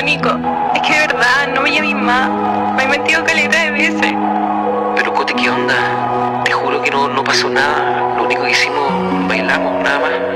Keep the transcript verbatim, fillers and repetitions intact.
Nico. Es que de verdad, no me llames más. Me he mentido caleta de veces. Pero Cote, ¿qué onda? Te juro que no, no pasó nada. Lo único que hicimos, bailamos, nada más.